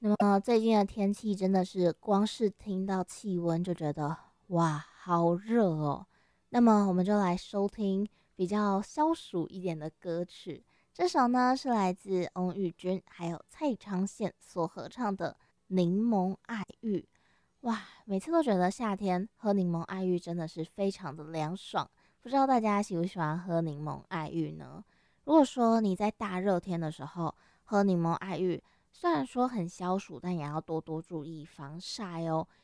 最近的天气真的是光是听到气温就觉得哇，好热哦。那么我们就来收听比较消暑一点的歌曲。这首呢是来自翁玉君还有蔡昌宪所合唱的《柠檬爱玉》。哇，每次都觉得夏天喝柠檬爱玉真的是非常的凉爽。不知道大家喜不喜欢喝柠檬爱玉呢？如果说你在大热天的时候喝柠檬爱玉，虽然说很消暑，但也要多多注意防晒哦。